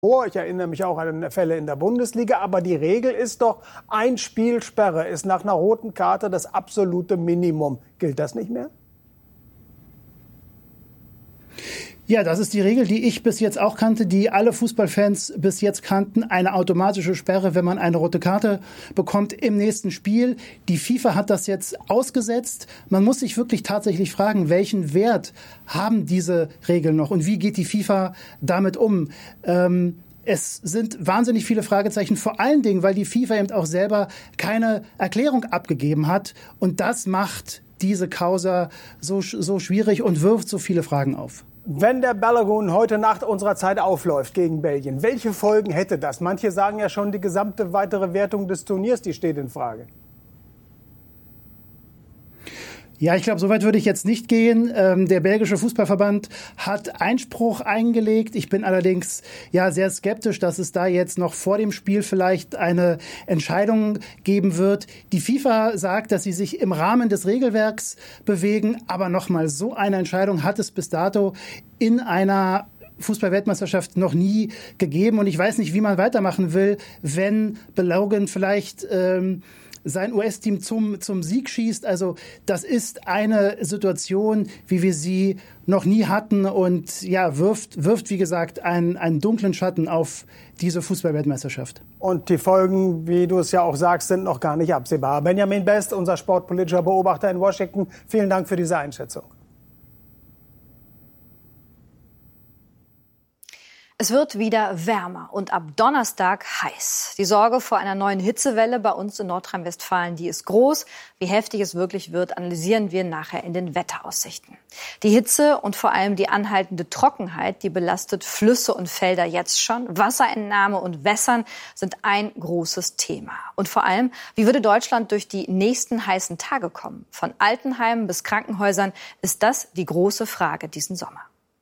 Ich erinnere mich auch an Fälle in der Bundesliga, aber die Regel ist doch, ein Spiel Sperre ist nach einer roten Karte das absolute Minimum. Gilt das nicht mehr? Ja, das ist die Regel, die ich bis jetzt auch kannte, die alle Fußballfans bis jetzt kannten. Eine automatische Sperre, wenn man eine rote Karte bekommt im nächsten Spiel. Die FIFA hat das jetzt ausgesetzt. Man muss sich wirklich tatsächlich fragen, welchen Wert haben diese Regeln noch und wie geht die FIFA damit um? Es sind wahnsinnig viele Fragezeichen, vor allen Dingen, weil die FIFA eben auch selber keine Erklärung abgegeben hat. Und das macht diese Causa so schwierig und wirft so viele Fragen auf. Wenn der Balogun heute Nacht unserer Zeit aufläuft gegen Belgien, welche Folgen hätte das? Manche sagen ja schon, die gesamte weitere Wertung des Turniers, die steht in Frage. Ja, ich glaube, so weit würde ich jetzt nicht gehen. Der belgische Fußballverband hat Einspruch eingelegt. Ich bin allerdings sehr skeptisch, dass es da jetzt noch vor dem Spiel vielleicht eine Entscheidung geben wird. Die FIFA sagt, dass sie sich im Rahmen des Regelwerks bewegen. Aber nochmal, so eine Entscheidung hat es bis dato in einer Fußball-Weltmeisterschaft noch nie gegeben. Und ich weiß nicht, wie man weitermachen will, wenn Balogun vielleicht sein US-Team zum Sieg schießt. Also das ist eine Situation, wie wir sie noch nie hatten und wirft wie gesagt, einen dunklen Schatten auf diese Fußball-Weltmeisterschaft. Und die Folgen, wie du es ja auch sagst, sind noch gar nicht absehbar. Benjamin Best, unser sportpolitischer Beobachter in Washington, vielen Dank für diese Einschätzung. Es wird wieder wärmer und ab Donnerstag heiß. Die Sorge vor einer neuen Hitzewelle bei uns in Nordrhein-Westfalen, die ist groß. Wie heftig es wirklich wird, analysieren wir nachher in den Wetteraussichten. Die Hitze und vor allem die anhaltende Trockenheit, die belastet Flüsse und Felder jetzt schon. Wasserentnahme und Wässern sind ein großes Thema. Und vor allem, wie würde Deutschland durch die nächsten heißen Tage kommen? Von Altenheimen bis Krankenhäusern ist das die große Frage diesen Sommer.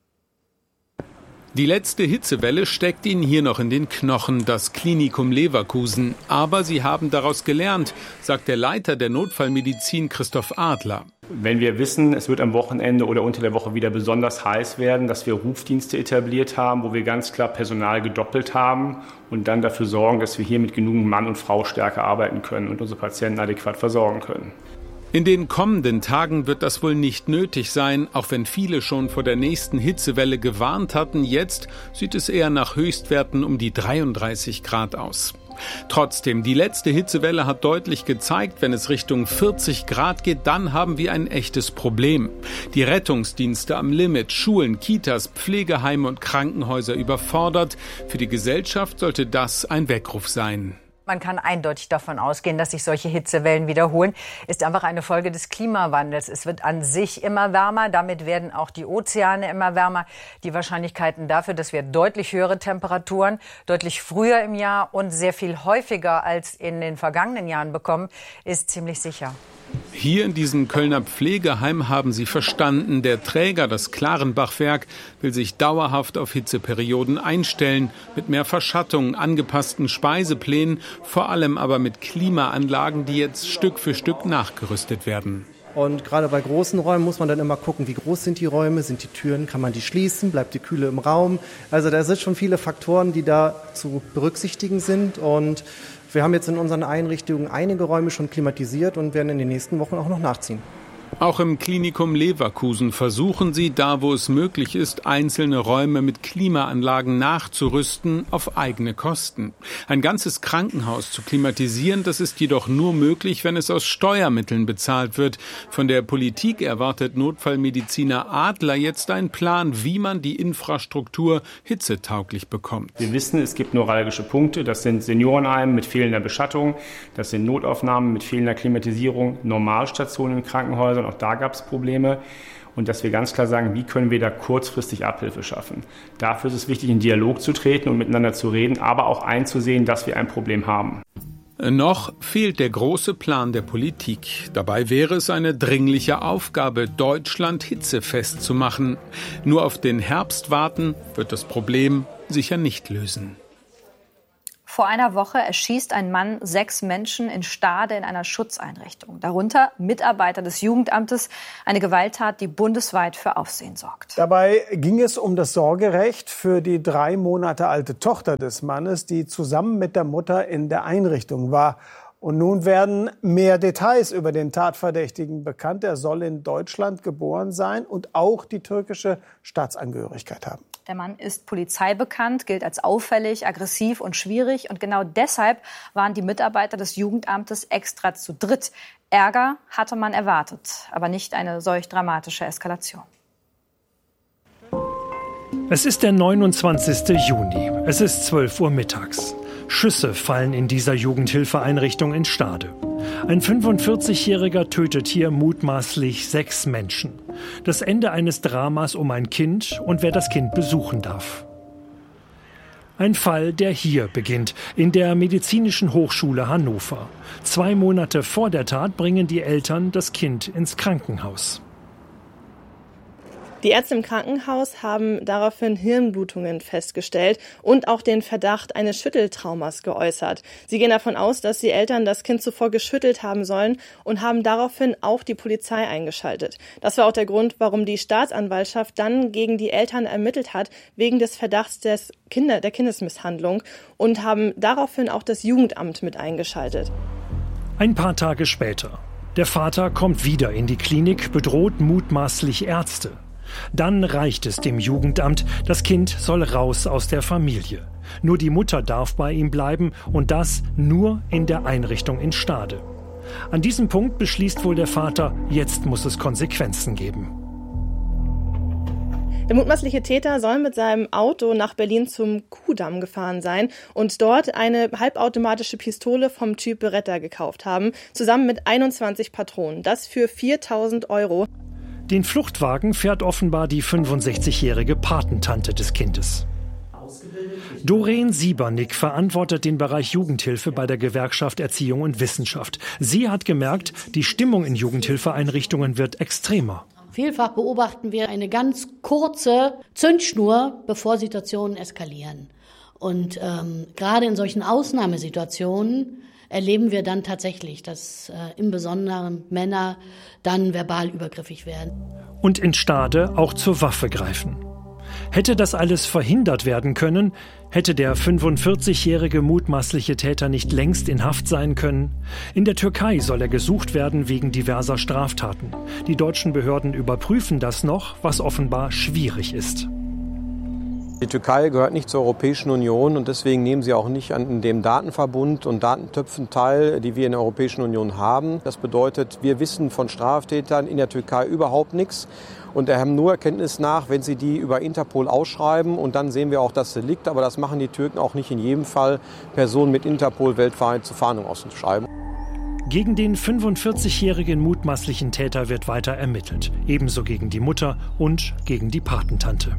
Die letzte Hitzewelle steckt ihnen hier noch in den Knochen, das Klinikum Leverkusen. Aber sie haben daraus gelernt, sagt der Leiter der Notfallmedizin Christoph Adler. Wenn wir wissen, es wird am Wochenende oder unter der Woche wieder besonders heiß werden, dass wir Rufdienste etabliert haben, wo wir ganz klar Personal gedoppelt haben und dann dafür sorgen, dass wir hier mit genügend Mann- und Frau-Stärke arbeiten können und unsere Patienten adäquat versorgen können. In den kommenden Tagen wird das wohl nicht nötig sein, auch wenn viele schon vor der nächsten Hitzewelle gewarnt hatten. Jetzt sieht es eher nach Höchstwerten um die 33 Grad aus. Trotzdem, die letzte Hitzewelle hat deutlich gezeigt, wenn es Richtung 40 Grad geht, dann haben wir ein echtes Problem. Die Rettungsdienste am Limit, Schulen, Kitas, Pflegeheime und Krankenhäuser überfordert. Für die Gesellschaft sollte das ein Weckruf sein. Man kann eindeutig davon ausgehen, dass sich solche Hitzewellen wiederholen. Ist einfach eine Folge des Klimawandels. Es wird an sich immer wärmer. Damit werden auch die Ozeane immer wärmer. Die Wahrscheinlichkeiten dafür, dass wir deutlich höhere Temperaturen, deutlich früher im Jahr und sehr viel häufiger als in den vergangenen Jahren bekommen, ist ziemlich sicher. Hier in diesem Kölner Pflegeheim haben sie verstanden, der Träger, das Klarenbachwerk, will sich dauerhaft auf Hitzeperioden einstellen, mit mehr Verschattung, angepassten Speiseplänen, vor allem aber mit Klimaanlagen, die jetzt Stück für Stück nachgerüstet werden. Und gerade bei großen Räumen muss man dann immer gucken, wie groß sind die Räume, sind die Türen, kann man die schließen, bleibt die Kühle im Raum. Also da sind schon viele Faktoren, die da zu berücksichtigen sind, und wir haben jetzt in unseren Einrichtungen einige Räume schon klimatisiert und werden in den nächsten Wochen auch noch nachziehen. Auch im Klinikum Leverkusen versuchen sie, da wo es möglich ist, einzelne Räume mit Klimaanlagen nachzurüsten auf eigene Kosten. Ein ganzes Krankenhaus zu klimatisieren, das ist jedoch nur möglich, wenn es aus Steuermitteln bezahlt wird. Von der Politik erwartet Notfallmediziner Adler jetzt einen Plan, wie man die Infrastruktur hitzetauglich bekommt. Wir wissen, es gibt neuralgische Punkte. Das sind Seniorenheime mit fehlender Beschattung, das sind Notaufnahmen mit fehlender Klimatisierung, Normalstationen in Krankenhäusern. Auch da gab es Probleme, und dass wir ganz klar sagen, wie können wir da kurzfristig Abhilfe schaffen. Dafür ist es wichtig, in Dialog zu treten und miteinander zu reden, aber auch einzusehen, dass wir ein Problem haben. Noch fehlt der große Plan der Politik. Dabei wäre es eine dringliche Aufgabe, Deutschland hitzefest zu machen. Nur auf den Herbst warten wird das Problem sicher nicht lösen. Vor einer Woche erschießt ein Mann 6 Menschen in Stade in einer Schutzeinrichtung. Darunter Mitarbeiter des Jugendamtes. Eine Gewalttat, die bundesweit für Aufsehen sorgt. Dabei ging es um das Sorgerecht für die 3 Monate alte Tochter des Mannes, die zusammen mit der Mutter in der Einrichtung war. Und nun werden mehr Details über den Tatverdächtigen bekannt. Er soll in Deutschland geboren sein und auch die türkische Staatsangehörigkeit haben. Der Mann ist polizeibekannt, gilt als auffällig, aggressiv und schwierig. Und genau deshalb waren die Mitarbeiter des Jugendamtes extra zu dritt. Ärger hatte man erwartet, aber nicht eine solch dramatische Eskalation. Es ist der 29. Juni. Es ist 12 Uhr mittags. Schüsse fallen in dieser Jugendhilfeeinrichtung in Stade. Ein 45-Jähriger tötet hier mutmaßlich 6 Menschen. Das Ende eines Dramas um ein Kind und wer das Kind besuchen darf. Ein Fall, der hier beginnt, in der Medizinischen Hochschule Hannover. 2 Monate vor der Tat bringen die Eltern das Kind ins Krankenhaus. Die Ärzte im Krankenhaus haben daraufhin Hirnblutungen festgestellt und auch den Verdacht eines Schütteltraumas geäußert. Sie gehen davon aus, dass die Eltern das Kind zuvor geschüttelt haben sollen und haben daraufhin auch die Polizei eingeschaltet. Das war auch der Grund, warum die Staatsanwaltschaft dann gegen die Eltern ermittelt hat, wegen des Verdachts der Kindesmisshandlung und haben daraufhin auch das Jugendamt mit eingeschaltet. Ein paar Tage später. Der Vater kommt wieder in die Klinik, bedroht mutmaßlich Ärzte. Dann reicht es dem Jugendamt, das Kind soll raus aus der Familie. Nur die Mutter darf bei ihm bleiben und das nur in der Einrichtung in Stade. An diesem Punkt beschließt wohl der Vater, jetzt muss es Konsequenzen geben. Der mutmaßliche Täter soll mit seinem Auto nach Berlin zum Kuhdamm gefahren sein und dort eine halbautomatische Pistole vom Typ Beretta gekauft haben, zusammen mit 21 Patronen. Das für 4.000 €. Den Fluchtwagen fährt offenbar die 65-jährige Patentante des Kindes. Doreen Siebernick verantwortet den Bereich Jugendhilfe bei der Gewerkschaft Erziehung und Wissenschaft. Sie hat gemerkt, die Stimmung in Jugendhilfeeinrichtungen wird extremer. Vielfach beobachten wir eine ganz kurze Zündschnur, bevor Situationen eskalieren. Und gerade in solchen Ausnahmesituationen erleben wir dann tatsächlich, dass im Besonderen Männer dann verbal übergriffig werden. Und in Stade auch zur Waffe greifen. Hätte das alles verhindert werden können, hätte der 45-jährige mutmaßliche Täter nicht längst in Haft sein können. In der Türkei soll er gesucht werden wegen diverser Straftaten. Die deutschen Behörden überprüfen das noch, was offenbar schwierig ist. Die Türkei gehört nicht zur Europäischen Union und deswegen nehmen sie auch nicht an dem Datenverbund und Datentöpfen teil, die wir in der Europäischen Union haben. Das bedeutet, wir wissen von Straftätern in der Türkei überhaupt nichts und haben nur Erkenntnis nach, wenn sie die über Interpol ausschreiben und dann sehen wir auch das Delikt. Aber das machen die Türken auch nicht in jedem Fall, Personen mit Interpol weltweit zur Fahndung auszuschreiben. Gegen den 45-jährigen mutmaßlichen Täter wird weiter ermittelt. Ebenso gegen die Mutter und gegen die Patentante.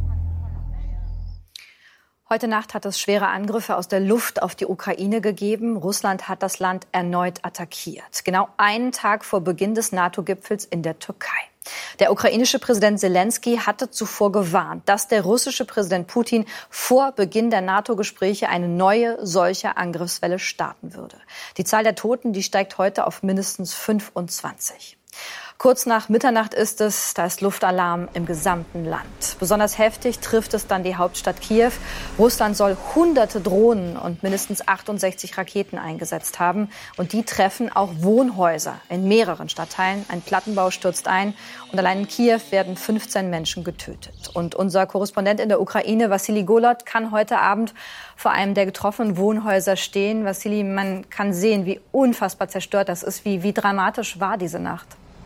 Heute Nacht hat es schwere Angriffe aus der Luft auf die Ukraine gegeben. Russland hat das Land erneut attackiert. Genau einen Tag vor Beginn des NATO-Gipfels in der Türkei. Der ukrainische Präsident Selenskyj hatte zuvor gewarnt, dass der russische Präsident Putin vor Beginn der NATO-Gespräche eine neue solche Angriffswelle starten würde. Die Zahl der Toten, die steigt heute auf mindestens 25. Kurz nach Mitternacht ist es, da ist Luftalarm im gesamten Land. Besonders heftig trifft es dann die Hauptstadt Kiew. Russland soll hunderte Drohnen und mindestens 68 Raketen eingesetzt haben. Und die treffen auch Wohnhäuser in mehreren Stadtteilen. Ein Plattenbau stürzt ein und allein in Kiew werden 15 Menschen getötet. Und unser Korrespondent in der Ukraine, Wassili Golod, kann heute Abend vor einem der getroffenen Wohnhäuser stehen. Wassili, man kann sehen, wie unfassbar zerstört das ist. Wie dramatisch war diese Nacht?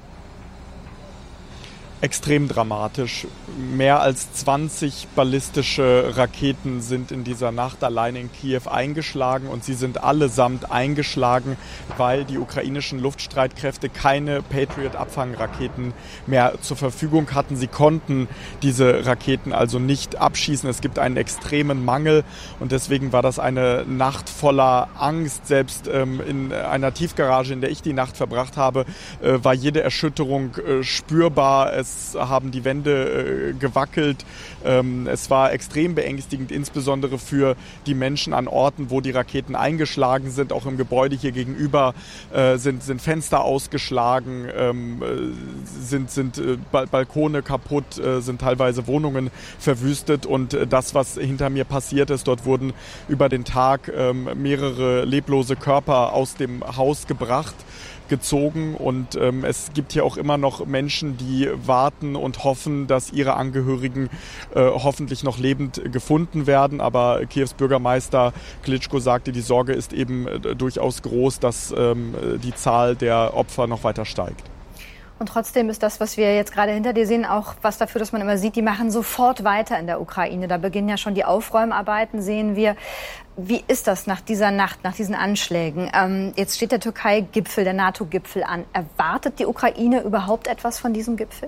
Extrem dramatisch. Mehr als 20 ballistische Raketen sind in dieser Nacht allein in Kiew eingeschlagen und sie sind allesamt eingeschlagen, weil die ukrainischen Luftstreitkräfte keine Patriot-Abfangraketen mehr zur Verfügung hatten. Sie konnten diese Raketen also nicht abschießen. Es gibt einen extremen Mangel und deswegen war das eine Nacht voller Angst. Selbst in einer Tiefgarage, in der ich die Nacht verbracht habe, war jede Erschütterung spürbar. Es Es haben die Wände gewackelt. Es war extrem beängstigend, insbesondere für die Menschen an Orten, wo die Raketen eingeschlagen sind. Auch im Gebäude hier gegenüber sind Fenster ausgeschlagen, sind Balkone kaputt, sind teilweise Wohnungen verwüstet. Und das, was hinter mir passiert ist, dort wurden über den Tag mehrere leblose Körper aus dem Haus gezogen und es gibt hier auch immer noch Menschen, die warten und hoffen, dass ihre Angehörigen hoffentlich noch lebend gefunden werden. Aber Kiews Bürgermeister Klitschko sagte, die Sorge ist eben durchaus groß, dass die Zahl der Opfer noch weiter steigt. Und trotzdem ist das, was wir jetzt gerade hinter dir sehen, auch was dafür, dass man immer sieht, die machen sofort weiter in der Ukraine. Da beginnen ja schon die Aufräumarbeiten, sehen wir. Wie ist das nach dieser Nacht, nach diesen Anschlägen? Jetzt steht der Türkei-Gipfel, der NATO-Gipfel an. Erwartet die Ukraine überhaupt etwas von diesem Gipfel?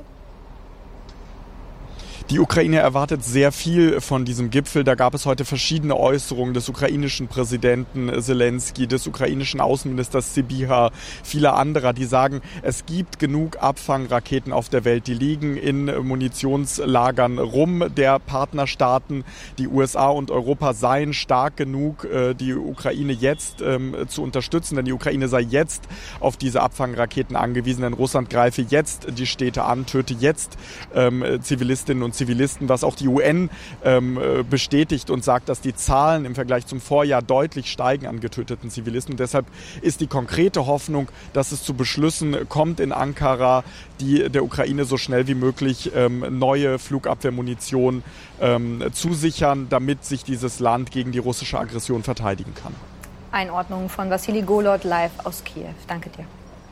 Die Ukraine erwartet sehr viel von diesem Gipfel. Da gab es heute verschiedene Äußerungen des ukrainischen Präsidenten Zelensky, des ukrainischen Außenministers Sybiha, vieler anderer, die sagen, es gibt genug Abfangraketen auf der Welt. Die liegen in Munitionslagern rum der Partnerstaaten. Die USA und Europa seien stark genug, die Ukraine jetzt zu unterstützen, denn die Ukraine sei jetzt auf diese Abfangraketen angewiesen, denn Russland greife jetzt die Städte an, töte jetzt Zivilistinnen und Zivilisten, was auch die UN bestätigt und sagt, dass die Zahlen im Vergleich zum Vorjahr deutlich steigen an getöteten Zivilisten. Und deshalb ist die konkrete Hoffnung, dass es zu Beschlüssen kommt in Ankara, die der Ukraine so schnell wie möglich neue Flugabwehrmunition zusichern, damit sich dieses Land gegen die russische Aggression verteidigen kann. Einordnung von Wassili Golod live aus Kiew. Danke dir.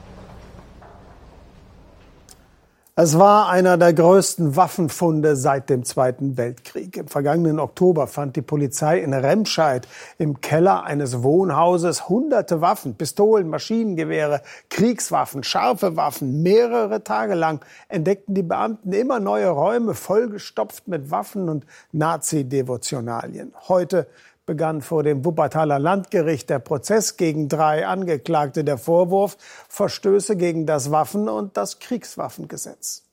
Es war einer der größten Waffenfunde seit dem Zweiten Weltkrieg. Im vergangenen Oktober fand die Polizei in Remscheid im Keller eines Wohnhauses hunderte Waffen, Pistolen, Maschinengewehre, Kriegswaffen, scharfe Waffen. Mehrere Tage lang entdeckten die Beamten immer neue Räume, vollgestopft mit Waffen und Nazi-Devotionalien. Heute begann vor dem Wuppertaler Landgericht der Prozess gegen 3 Angeklagte. Der Vorwurf: Verstöße gegen das Waffen- und das Kriegswaffengesetz.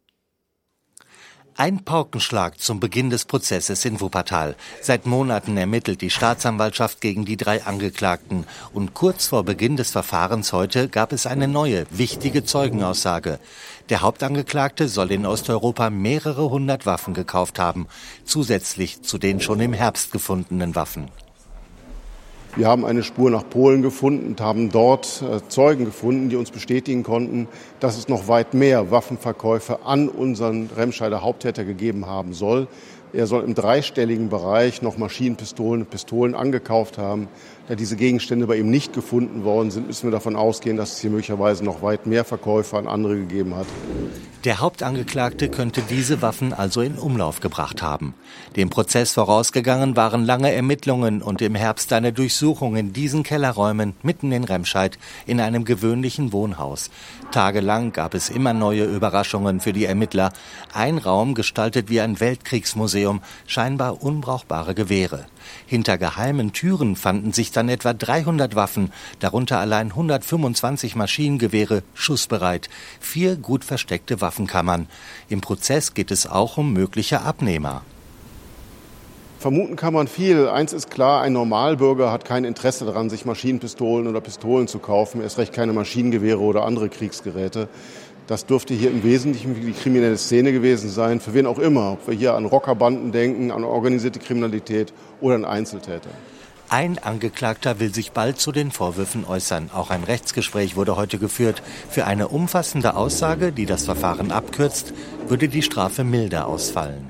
Ein Paukenschlag zum Beginn des Prozesses in Wuppertal. Seit Monaten ermittelt die Staatsanwaltschaft gegen die 3 Angeklagten. Und kurz vor Beginn des Verfahrens heute gab es eine neue, wichtige Zeugenaussage. Der Hauptangeklagte soll in Osteuropa mehrere hundert Waffen gekauft haben, zusätzlich zu den schon im Herbst gefundenen Waffen. Wir haben eine Spur nach Polen gefunden und haben dort Zeugen gefunden, die uns bestätigen konnten, dass es noch weit mehr Waffenverkäufe an unseren Remscheider Haupttäter gegeben haben soll. Er soll im 3-stelligen Bereich noch Maschinenpistolen und Pistolen angekauft haben. Da diese Gegenstände bei ihm nicht gefunden worden sind, müssen wir davon ausgehen, dass es hier möglicherweise noch weit mehr Verkäufe an andere gegeben hat. Der Hauptangeklagte könnte diese Waffen also in Umlauf gebracht haben. Dem Prozess vorausgegangen waren lange Ermittlungen und im Herbst eine Durchsuchung in diesen Kellerräumen mitten in Remscheid in einem gewöhnlichen Wohnhaus. Tagelang gab es immer neue Überraschungen für die Ermittler. Ein Raum gestaltet wie ein Weltkriegsmuseum, scheinbar unbrauchbare Gewehre. Hinter geheimen Türen fanden sich dann etwa 300 Waffen, darunter allein 125 Maschinengewehre, schussbereit, 4 gut versteckte Waffenkammern. Im Prozess geht es auch um mögliche Abnehmer. Vermuten kann man viel. Eins ist klar, ein Normalbürger hat kein Interesse daran, sich Maschinenpistolen oder Pistolen zu kaufen, erst recht keine Maschinengewehre oder andere Kriegsgeräte. Das dürfte hier im Wesentlichen die kriminelle Szene gewesen sein, für wen auch immer. Ob wir hier an Rockerbanden denken, an organisierte Kriminalität oder an Einzeltäter. Ein Angeklagter will sich bald zu den Vorwürfen äußern. Auch ein Rechtsgespräch wurde heute geführt. Für eine umfassende Aussage, die das Verfahren abkürzt, würde die Strafe milder ausfallen.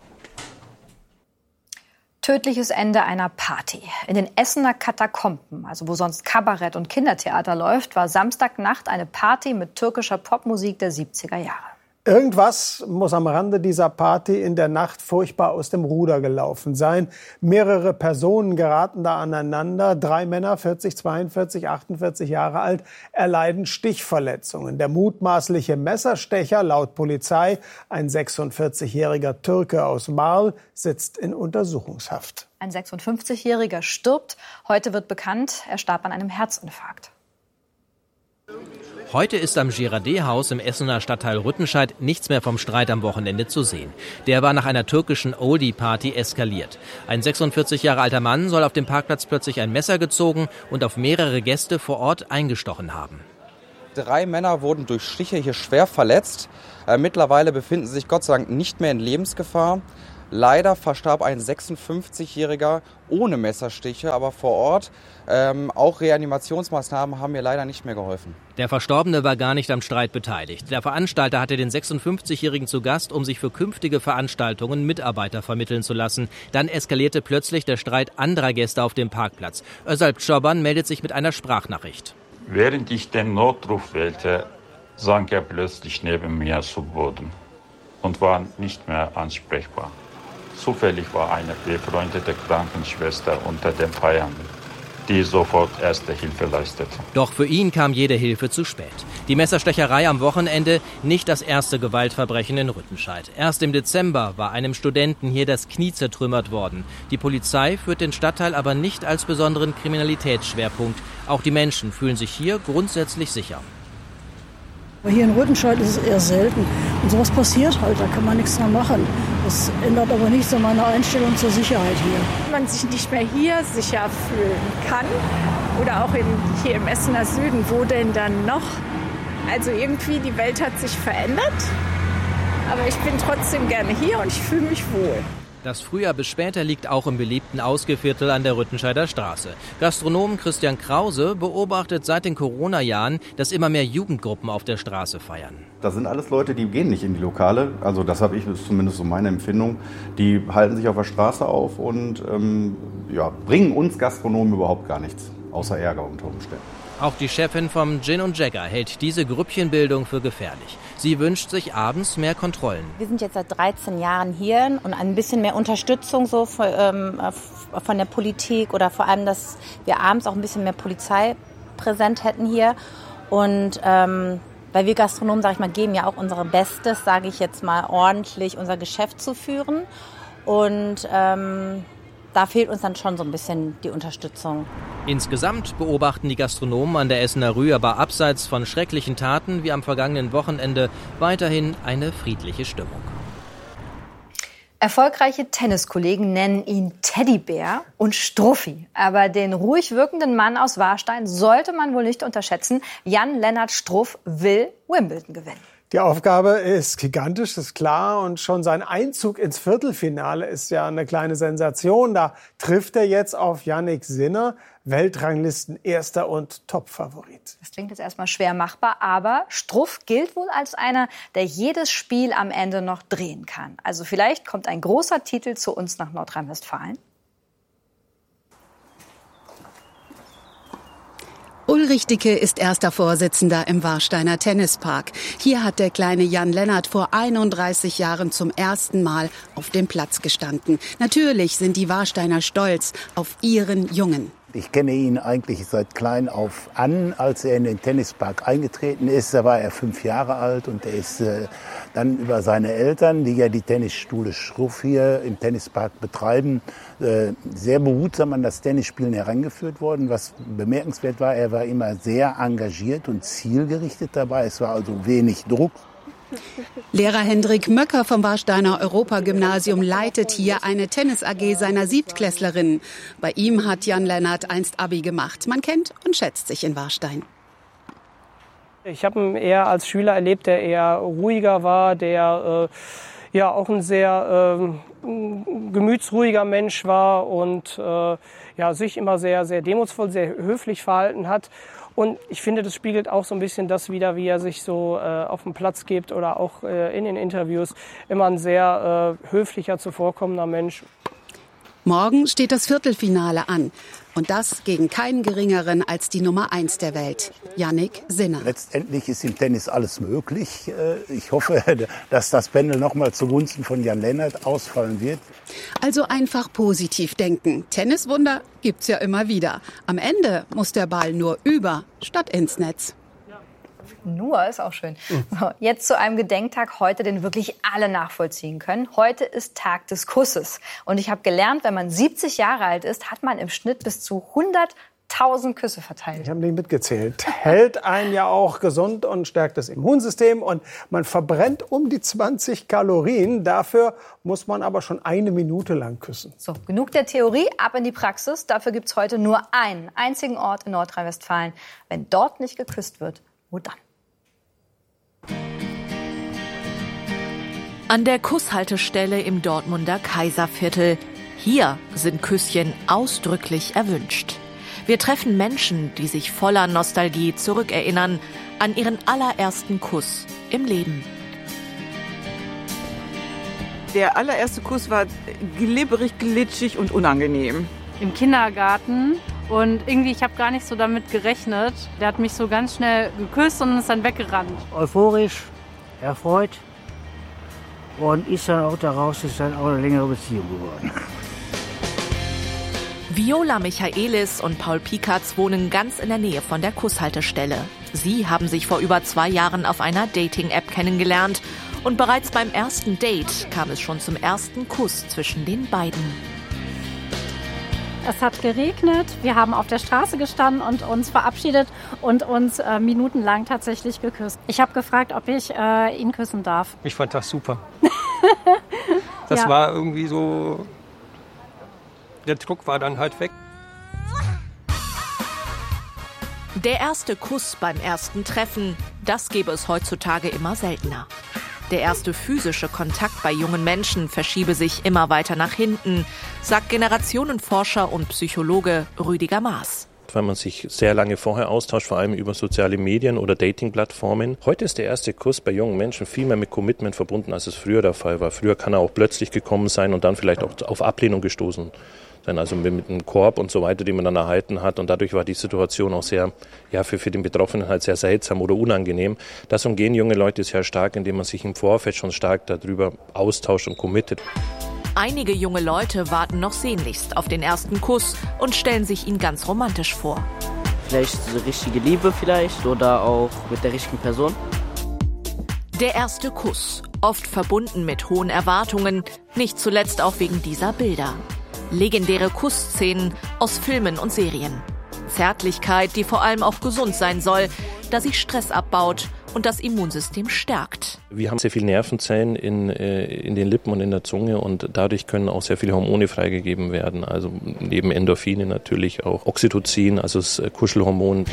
Tödliches Ende einer Party. In den Essener Katakomben, also wo sonst Kabarett und Kindertheater läuft, war Samstagnacht eine Party mit türkischer Popmusik der 70er Jahre. Irgendwas muss am Rande dieser Party in der Nacht furchtbar aus dem Ruder gelaufen sein. Mehrere Personen geraten da aneinander. 3 Männer, 40, 42, 48 Jahre alt, erleiden Stichverletzungen. Der mutmaßliche Messerstecher, laut Polizei, ein 46-jähriger Türke aus Marl, sitzt in Untersuchungshaft. Ein 56-Jähriger stirbt. Heute wird bekannt, er starb an einem Herzinfarkt. Heute ist am Girardet-Haus im Essener Stadtteil Rüttenscheid nichts mehr vom Streit am Wochenende zu sehen. Der war nach einer türkischen Oldie-Party eskaliert. Ein 46 Jahre alter Mann soll auf dem Parkplatz plötzlich ein Messer gezogen und auf mehrere Gäste vor Ort eingestochen haben. 3 Männer wurden durch Stiche hier schwer verletzt. Mittlerweile befinden sie sich Gott sei Dank nicht mehr in Lebensgefahr. Leider verstarb ein 56-Jähriger ohne Messerstiche, aber vor Ort. Auch Reanimationsmaßnahmen haben mir leider nicht mehr geholfen. Der Verstorbene war gar nicht am Streit beteiligt. Der Veranstalter hatte den 56-Jährigen zu Gast, um sich für künftige Veranstaltungen Mitarbeiter vermitteln zu lassen. Dann eskalierte plötzlich der Streit anderer Gäste auf dem Parkplatz. Özalp Çoban meldet sich mit einer Sprachnachricht. Während ich den Notruf wählte, sank er plötzlich neben mir zu Boden und war nicht mehr ansprechbar. Zufällig war eine befreundete Krankenschwester unter den Feiernden, die sofort erste Hilfe leistete. Doch für ihn kam jede Hilfe zu spät. Die Messerstecherei am Wochenende, nicht das erste Gewaltverbrechen in Rüttenscheid. Erst im Dezember war einem Studenten hier das Knie zertrümmert worden. Die Polizei führt den Stadtteil aber nicht als besonderen Kriminalitätsschwerpunkt. Auch die Menschen fühlen sich hier grundsätzlich sicher. Hier in Rüttenscheid ist es eher selten. Und sowas passiert halt, da kann man nichts dran machen. Das ändert aber nichts an meiner Einstellung zur Sicherheit hier. Wenn man sich nicht mehr hier sicher fühlen kann oder auch hier im Essener Süden, wo denn dann noch? Also irgendwie, die Welt hat sich verändert, aber ich bin trotzdem gerne hier und ich fühle mich wohl. Das Frühjahr bis später liegt auch im beliebten Ausgeviertel an der Rüttenscheider Straße. Gastronom Christian Krause beobachtet seit den Corona-Jahren, dass immer mehr Jugendgruppen auf der Straße feiern. Das sind alles Leute, die gehen nicht in die Lokale. Also das habe ich, ist zumindest so meine Empfindung. Die halten sich auf der Straße auf und bringen uns Gastronomen überhaupt gar nichts, außer Ärger unter Umständen. Auch die Chefin vom Gin & Jagger hält diese Grüppchenbildung für gefährlich. Sie wünscht sich abends mehr Kontrollen. Wir sind jetzt seit 13 Jahren hier und ein bisschen mehr Unterstützung so von der Politik oder vor allem, dass wir abends auch ein bisschen mehr Polizei präsent hätten hier. Und weil wir Gastronomen, sage ich mal, geben ja auch unser Bestes, sage ich jetzt mal, ordentlich unser Geschäft zu führen. Und da fehlt uns dann schon so ein bisschen die Unterstützung. Insgesamt beobachten die Gastronomen an der Essener Rue aber abseits von schrecklichen Taten wie am vergangenen Wochenende weiterhin eine friedliche Stimmung. Erfolgreiche Tenniskollegen nennen ihn Teddybär und Struffi. Aber den ruhig wirkenden Mann aus Warstein sollte man wohl nicht unterschätzen. Jan-Lennart Struff will Wimbledon gewinnen. Die Aufgabe ist gigantisch, ist klar. Und schon sein Einzug ins Viertelfinale ist ja eine kleine Sensation. Da trifft er jetzt auf Jannik Sinner, Weltranglisten-Erster und Top-Favorit. Das klingt jetzt erstmal schwer machbar, aber Struff gilt wohl als einer, der jedes Spiel am Ende noch drehen kann. Also vielleicht kommt ein großer Titel zu uns nach Nordrhein-Westfalen. Ulrich Dicke ist erster Vorsitzender im Warsteiner Tennispark. Hier hat der kleine Jan-Lennart vor 31 Jahren zum ersten Mal auf dem Platz gestanden. Natürlich sind die Warsteiner stolz auf ihren Jungen. Ich kenne ihn eigentlich seit klein auf an. Als er in den Tennispark eingetreten ist, da war er 5 Jahre alt und er ist dann über seine Eltern, die ja die Tennisschule Struff hier im Tennispark betreiben, sehr behutsam an das Tennisspielen herangeführt worden. Was bemerkenswert war, er war immer sehr engagiert und zielgerichtet dabei. Es war also wenig Druck. Lehrer Hendrik Möcker vom Warsteiner Europagymnasium leitet hier eine Tennis-AG seiner Siebtklässlerinnen. Bei ihm hat Jan-Lennart einst Abi gemacht. Man kennt und schätzt sich in Warstein. Ich habe ihn eher als Schüler erlebt, der eher ruhiger war, der auch ein sehr gemütsruhiger Mensch war und sich immer sehr, sehr demutsvoll, sehr höflich verhalten hat. Und ich finde, das spiegelt auch so ein bisschen das wider, wie er sich so auf dem Platz gibt oder auch in den Interviews. Immer ein sehr höflicher, zuvorkommender Mensch. Morgen steht das Viertelfinale an. Und das gegen keinen Geringeren als die Nummer 1 der Welt, Jannik Sinner. Letztendlich ist im Tennis alles möglich. Ich hoffe, dass das Pendel noch mal zugunsten von Jan-Lennart ausfallen wird. Also einfach positiv denken. Tenniswunder gibt's ja immer wieder. Am Ende muss der Ball nur über statt ins Netz. Nur ist auch schön. So, jetzt zu einem Gedenktag heute, den wirklich alle nachvollziehen können. Heute ist Tag des Kusses. Und ich habe gelernt, wenn man 70 Jahre alt ist, hat man im Schnitt bis zu 100 1000 Küsse verteilt. Ich habe nicht mitgezählt. Hält einen ja auch gesund und stärkt das Immunsystem. Und man verbrennt um die 20 Kalorien. Dafür muss man aber schon 1 Minute lang küssen. So, genug der Theorie, ab in die Praxis. Dafür gibt es heute nur einen einzigen Ort in Nordrhein-Westfalen. Wenn dort nicht geküsst wird, wo dann? An der Kusshaltestelle im Dortmunder Kaiserviertel. Hier sind Küsschen ausdrücklich erwünscht. Wir treffen Menschen, die sich voller Nostalgie zurückerinnern an ihren allerersten Kuss im Leben. Der allererste Kuss war glibberig, glitschig und unangenehm. Im Kindergarten und irgendwie, ich habe gar nicht so damit gerechnet. Der hat mich so ganz schnell geküsst und ist dann weggerannt. Euphorisch, erfreut und ist dann auch daraus ist dann auch eine längere Beziehung geworden. Viola Michaelis und Paul Pikatz wohnen ganz in der Nähe von der Kusshaltestelle. Sie haben sich vor über 2 Jahren auf einer Dating-App kennengelernt. Und bereits beim ersten Date kam es schon zum ersten Kuss zwischen den beiden. Es hat geregnet, wir haben auf der Straße gestanden und uns verabschiedet und uns minutenlang tatsächlich geküsst. Ich habe gefragt, ob ich ihn küssen darf. Ich fand das super. Das Ja. war irgendwie so... Der Druck war dann halt weg. Der erste Kuss beim ersten Treffen, das gäbe es heutzutage immer seltener. Der erste physische Kontakt bei jungen Menschen verschiebe sich immer weiter nach hinten, sagt Generationenforscher und Psychologe Rüdiger Maaß. Weil man sich sehr lange vorher austauscht, vor allem über soziale Medien oder Dating-Plattformen. Heute ist der erste Kuss bei jungen Menschen viel mehr mit Commitment verbunden, als es früher der Fall war. Früher kann er auch plötzlich gekommen sein und dann vielleicht auch auf Ablehnung gestoßen sein, also mit einem Korb und so weiter, den man dann erhalten hat. Und dadurch war die Situation auch sehr, ja, für den Betroffenen halt sehr seltsam oder unangenehm. Das umgehen junge Leute sehr stark, indem man sich im Vorfeld schon stark darüber austauscht und committet. Einige junge Leute warten noch sehnlichst auf den ersten Kuss und stellen sich ihn ganz romantisch vor. Vielleicht so richtige Liebe vielleicht oder auch mit der richtigen Person. Der erste Kuss, oft verbunden mit hohen Erwartungen, nicht zuletzt auch wegen dieser Bilder. Legendäre Kussszenen aus Filmen und Serien. Zärtlichkeit, die vor allem auch gesund sein soll, da sie Stress abbaut und das Immunsystem stärkt. Wir haben sehr viele Nervenzellen in den Lippen und in der Zunge und dadurch können auch sehr viele Hormone freigegeben werden. Also neben Endorphine natürlich auch Oxytocin, also das Kuschelhormon.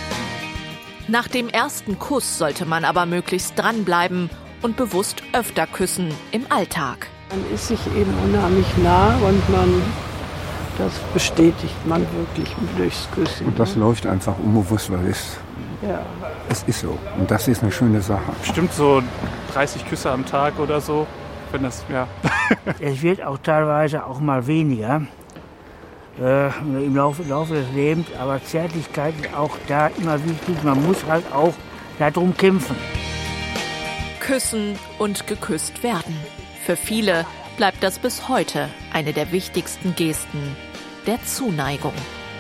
Nach dem ersten Kuss sollte man aber möglichst dranbleiben und bewusst öfter küssen im Alltag. Man ist sich eben unheimlich nah und das bestätigt man wirklich durchs Küssen. Und das läuft einfach unbewusst, weil es ist so. Und das ist eine schöne Sache. Bestimmt so 30 Küsse am Tag oder so, wenn das, ja. Es wird auch teilweise auch mal weniger im Laufe des Lebens, aber Zärtlichkeit ist auch da immer wichtig. Man muss halt auch darum kämpfen. Küssen und geküsst werden. Für viele bleibt das bis heute eine der wichtigsten Gesten der Zuneigung.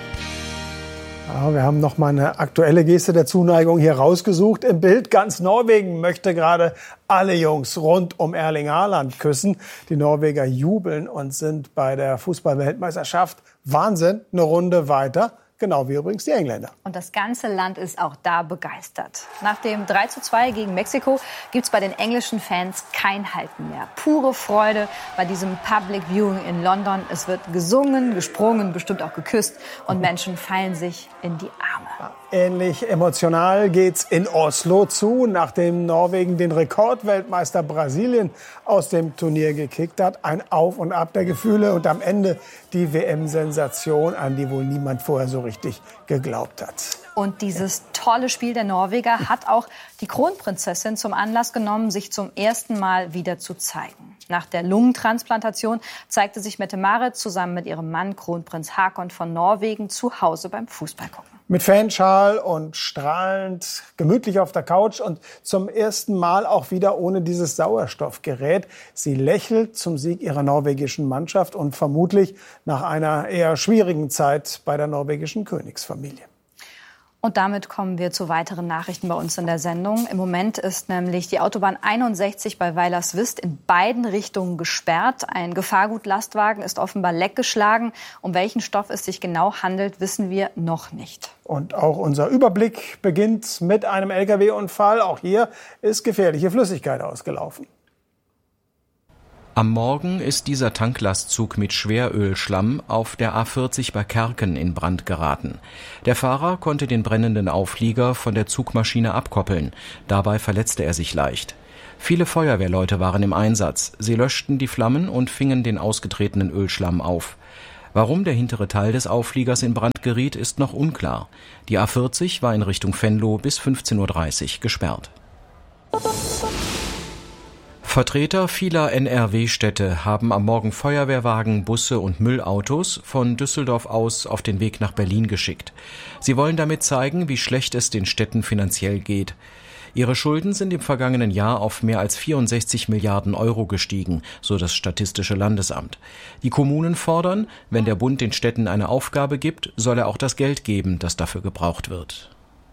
Ja, wir haben noch mal eine aktuelle Geste der Zuneigung hier rausgesucht. Im Bild ganz Norwegen möchte gerade alle Jungs rund um Erling Haaland küssen. Die Norweger jubeln und sind bei der Fußball-Weltmeisterschaft Wahnsinn, eine Runde weiter. Genau wie übrigens die Engländer. Und das ganze Land ist auch da begeistert. Nach dem 3:2 gegen Mexiko gibt es bei den englischen Fans kein Halten mehr. Pure Freude bei diesem Public Viewing in London. Es wird gesungen, gesprungen, bestimmt auch geküsst und Menschen fallen sich in die Arme. Ähnlich emotional geht's in Oslo zu, nachdem Norwegen den Rekordweltmeister Brasilien aus dem Turnier gekickt hat. Ein Auf und Ab der Gefühle und am Ende die WM-Sensation, an die wohl niemand vorher so richtig geglaubt hat. Und dieses tolle Spiel der Norweger hat auch die Kronprinzessin zum Anlass genommen, sich zum ersten Mal wieder zu zeigen. Nach der Lungentransplantation zeigte sich Mette-Marit zusammen mit ihrem Mann Kronprinz Haakon von Norwegen zu Hause beim Fußballgucken. Mit Fanschal und strahlend, gemütlich auf der Couch und zum ersten Mal auch wieder ohne dieses Sauerstoffgerät. Sie lächelt zum Sieg ihrer norwegischen Mannschaft und vermutlich nach einer eher schwierigen Zeit bei der norwegischen Königsfamilie. Und damit kommen wir zu weiteren Nachrichten bei uns in der Sendung. Im Moment ist nämlich die Autobahn 61 bei Weilerswist in beiden Richtungen gesperrt. Ein Gefahrgutlastwagen ist offenbar leckgeschlagen. Um welchen Stoff es sich genau handelt, wissen wir noch nicht. Und auch unser Überblick beginnt mit einem Lkw-Unfall. Auch hier ist gefährliche Flüssigkeit ausgelaufen. Am Morgen ist dieser Tanklastzug mit Schwerölschlamm auf der A40 bei Kerken in Brand geraten. Der Fahrer konnte den brennenden Auflieger von der Zugmaschine abkoppeln. Dabei verletzte er sich leicht. Viele Feuerwehrleute waren im Einsatz. Sie löschten die Flammen und fingen den ausgetretenen Ölschlamm auf. Warum der hintere Teil des Aufliegers in Brand geriet, ist noch unklar. Die A40 war in Richtung Venlo bis 15:30 Uhr gesperrt. Vertreter vieler NRW-Städte haben am Morgen Feuerwehrwagen, Busse und Müllautos von Düsseldorf aus auf den Weg nach Berlin geschickt. Sie wollen damit zeigen, wie schlecht es den Städten finanziell geht. Ihre Schulden sind im vergangenen Jahr auf mehr als 64 Milliarden Euro gestiegen, so das Statistische Landesamt. Die Kommunen fordern, wenn der Bund den Städten eine Aufgabe gibt, soll er auch das Geld geben, das dafür gebraucht wird.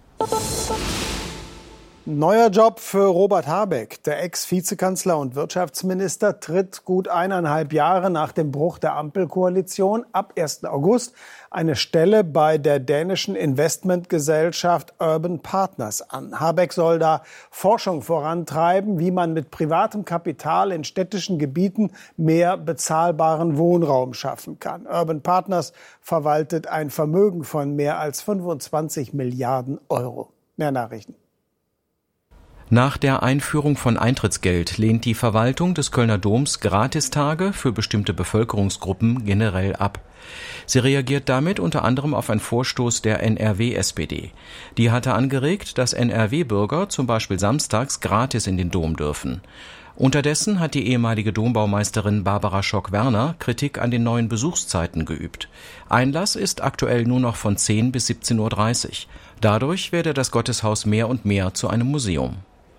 Neuer Job für Robert Habeck. Der Ex-Vizekanzler und Wirtschaftsminister tritt gut 1,5 Jahre nach dem Bruch der Ampelkoalition ab 1. August eine Stelle bei der dänischen Investmentgesellschaft Urban Partners an. Habeck soll da Forschung vorantreiben, wie man mit privatem Kapital in städtischen Gebieten mehr bezahlbaren Wohnraum schaffen kann. Urban Partners verwaltet ein Vermögen von mehr als 25 Milliarden Euro. Mehr Nachrichten. Nach der Einführung von Eintrittsgeld lehnt die Verwaltung des Kölner Doms Gratistage für bestimmte Bevölkerungsgruppen generell ab. Sie reagiert damit unter anderem auf einen Vorstoß der NRW-SPD. Die hatte angeregt, dass NRW-Bürger zum Beispiel samstags gratis in den Dom dürfen. Unterdessen hat die ehemalige Dombaumeisterin Barbara Schock-Werner Kritik an den neuen Besuchszeiten geübt. Einlass ist aktuell nur noch von 10 bis 17:30 Uhr. Dadurch werde das Gotteshaus mehr und mehr zu einem Museum.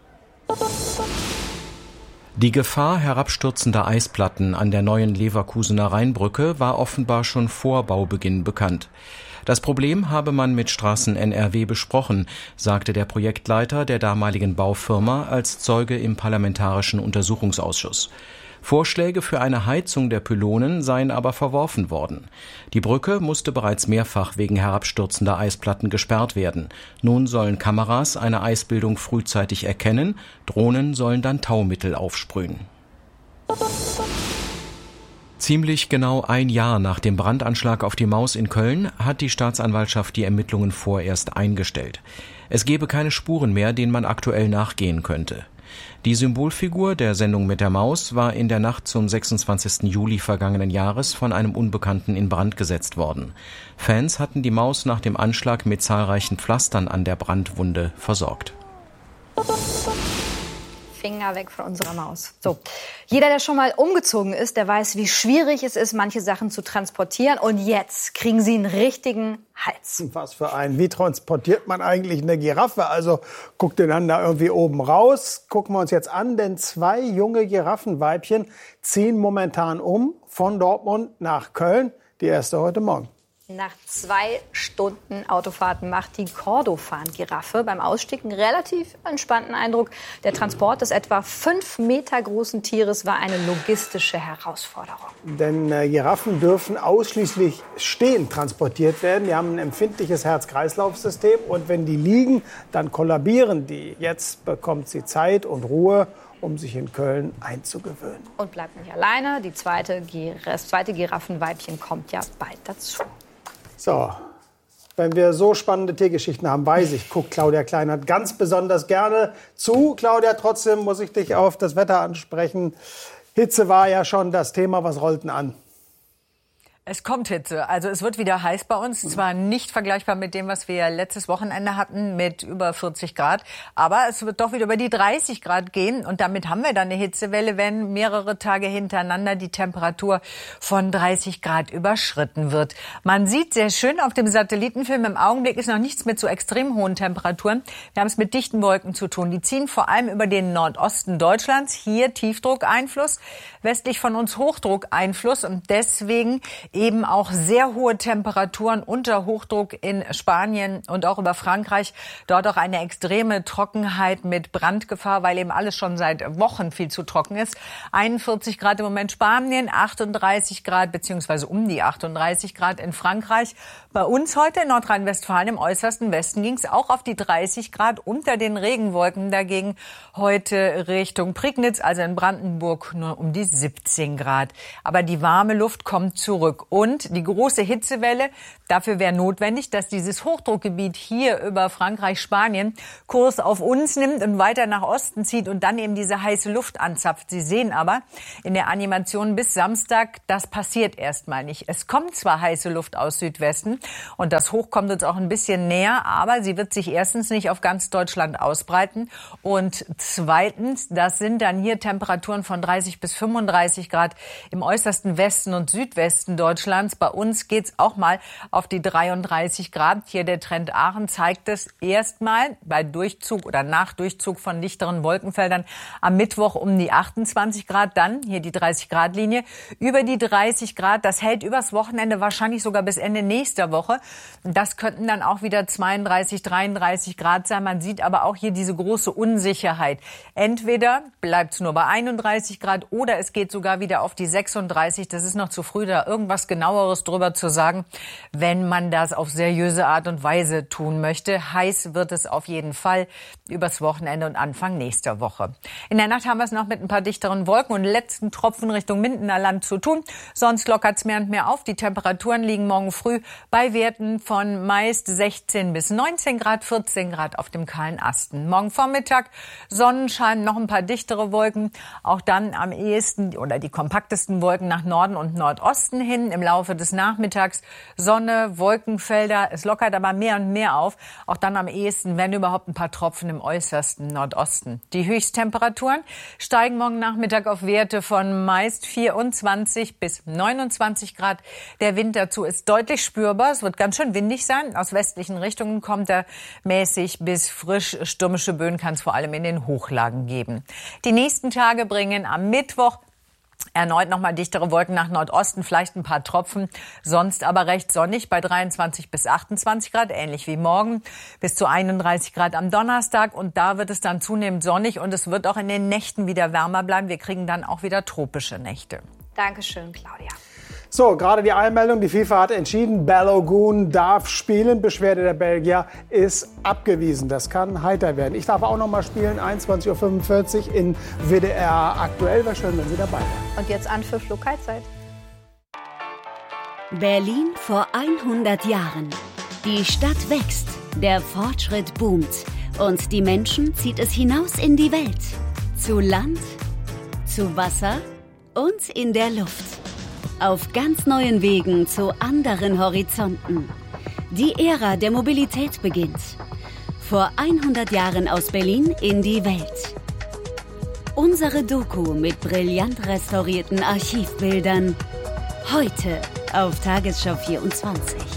Die Gefahr herabstürzender Eisplatten an der neuen Leverkusener Rheinbrücke war offenbar schon vor Baubeginn bekannt. Das Problem habe man mit Straßen NRW besprochen, sagte der Projektleiter der damaligen Baufirma als Zeuge im Parlamentarischen Untersuchungsausschuss. Vorschläge für eine Heizung der Pylonen seien aber verworfen worden. Die Brücke musste bereits mehrfach wegen herabstürzender Eisplatten gesperrt werden. Nun sollen Kameras eine Eisbildung frühzeitig erkennen, Drohnen sollen dann Taumittel aufsprühen. Ziemlich genau ein Jahr nach dem Brandanschlag auf die Maus in Köln hat die Staatsanwaltschaft die Ermittlungen vorerst eingestellt. Es gebe keine Spuren mehr, denen man aktuell nachgehen könnte. Die Symbolfigur der Sendung mit der Maus war in der Nacht zum 26. Juli vergangenen Jahres von einem Unbekannten in Brand gesetzt worden. Fans hatten die Maus nach dem Anschlag mit zahlreichen Pflastern an der Brandwunde versorgt. Finger weg von unserer Maus. So. Jeder, der schon mal umgezogen ist, der weiß, wie schwierig es ist, manche Sachen zu transportieren. Und jetzt kriegen sie einen richtigen Hals. Was für einen. Wie transportiert man eigentlich eine Giraffe? Also guckt ihr dann da irgendwie oben raus. Gucken wir uns jetzt an, denn 2 junge Giraffenweibchen ziehen momentan um von Dortmund nach Köln. Die erste heute Morgen. Nach 2 Stunden Autofahrten macht die Kordofan-Giraffe beim Ausstieg einen relativ entspannten Eindruck. Der Transport des etwa 5 Meter großen Tieres war eine logistische Herausforderung. Denn Giraffen dürfen ausschließlich stehend transportiert werden. Die haben ein empfindliches Herz-Kreislauf-System und wenn die liegen, dann kollabieren die. Jetzt bekommt sie Zeit und Ruhe, um sich in Köln einzugewöhnen. Und bleibt nicht alleine. Das zweite Giraffenweibchen kommt ja bald dazu. So, wenn wir so spannende Tiergeschichten haben, weiß ich, guckt Claudia Kleinert ganz besonders gerne zu. Claudia, trotzdem muss ich dich auf das Wetter ansprechen. Hitze war ja schon das Thema. Was rollt denn an? Es kommt Hitze. Also es wird wieder heiß bei uns. Zwar nicht vergleichbar mit dem, was wir letztes Wochenende hatten mit über 40 Grad. Aber es wird doch wieder über die 30 Grad gehen. Und damit haben wir dann eine Hitzewelle, wenn mehrere Tage hintereinander die Temperatur von 30 Grad überschritten wird. Man sieht sehr schön auf dem Satellitenfilm, im Augenblick ist noch nichts mit so extrem hohen Temperaturen. Wir haben es mit dichten Wolken zu tun. Die ziehen vor allem über den Nordosten Deutschlands. Hier Tiefdruckeinfluss, westlich von uns Hochdruckeinfluss. Und deswegen eben auch sehr hohe Temperaturen unter Hochdruck in Spanien und auch über Frankreich. Dort auch eine extreme Trockenheit mit Brandgefahr, weil eben alles schon seit Wochen viel zu trocken ist. 41 Grad im Moment Spanien, 38 Grad beziehungsweise um die 38 Grad in Frankreich. Bei uns heute in Nordrhein-Westfalen im äußersten Westen ging es auch auf die 30 Grad unter den Regenwolken. Dagegen heute Richtung Prignitz, also in Brandenburg, nur um die 17 Grad. Aber die warme Luft kommt zurück. Und die große Hitzewelle, dafür wäre notwendig, dass dieses Hochdruckgebiet hier über Frankreich, Spanien Kurs auf uns nimmt und weiter nach Osten zieht und dann eben diese heiße Luft anzapft. Sie sehen aber in der Animation bis Samstag, das passiert erstmal nicht. Es kommt zwar heiße Luft aus Südwesten und das Hoch kommt uns auch ein bisschen näher, aber sie wird sich erstens nicht auf ganz Deutschland ausbreiten und zweitens, das sind dann hier Temperaturen von 30 bis 35 Grad im äußersten Westen und Südwesten Deutschlands. Bei uns geht's auch mal auf die 33 Grad. Hier der Trend Aachen zeigt es erstmal bei Durchzug oder nach Durchzug von dichteren Wolkenfeldern am Mittwoch um die 28 Grad. Dann hier die 30-Grad-Linie über die 30 Grad. Das hält übers Wochenende wahrscheinlich sogar bis Ende nächster Woche. Das könnten dann auch wieder 32, 33 Grad sein. Man sieht aber auch hier diese große Unsicherheit. Entweder bleibt es nur bei 31 Grad oder es geht sogar wieder auf die 36. Das ist noch zu früh, da irgendwas Genaueres drüber zu sagen, wenn man das auf seriöse Art und Weise tun möchte. Heiß wird es auf jeden Fall übers Wochenende und Anfang nächster Woche. In der Nacht haben wir es noch mit ein paar dichteren Wolken und letzten Tropfen Richtung Mindener Land zu tun. Sonst lockert es mehr und mehr auf. Die Temperaturen liegen morgen früh bei Werten von meist 16 bis 19 Grad, 14 Grad auf dem kahlen Asten. Morgen Vormittag Sonnenschein, noch ein paar dichtere Wolken. Auch dann am ehesten oder die kompaktesten Wolken nach Norden und Nordosten hin. Im Laufe des Nachmittags Sonne, Wolkenfelder. Es lockert aber mehr und mehr auf. Auch dann am ehesten, wenn überhaupt, ein paar Tropfen im äußersten Nordosten. Die Höchsttemperaturen steigen morgen Nachmittag auf Werte von meist 24 bis 29 Grad. Der Wind dazu ist deutlich spürbar. Es wird ganz schön windig sein. Aus westlichen Richtungen kommt er mäßig bis frisch. Stürmische Böen kann es vor allem in den Hochlagen geben. Die nächsten Tage bringen am Mittwoch erneut nochmal dichtere Wolken nach Nordosten, vielleicht ein paar Tropfen, sonst aber recht sonnig bei 23 bis 28 Grad, ähnlich wie morgen, bis zu 31 Grad am Donnerstag. Und da wird es dann zunehmend sonnig und es wird auch in den Nächten wieder wärmer bleiben. Wir kriegen dann auch wieder tropische Nächte. Dankeschön, Claudia. So, gerade die Eilmeldung, die FIFA hat entschieden, Balogun darf spielen. Beschwerde der Belgier ist abgewiesen. Das kann heiter werden. Ich darf auch noch mal spielen, 21:45 Uhr in WDR aktuell. Wäre schön, wenn Sie dabei wären. Und jetzt Anpfiff Lokalzeit. Berlin vor 100 Jahren. Die Stadt wächst, der Fortschritt boomt und die Menschen zieht es hinaus in die Welt. Zu Land, zu Wasser und in der Luft. Auf ganz neuen Wegen zu anderen Horizonten. Die Ära der Mobilität beginnt. Vor 100 Jahren aus Berlin in die Welt. Unsere Doku mit brillant restaurierten Archivbildern. Heute auf Tagesschau 24.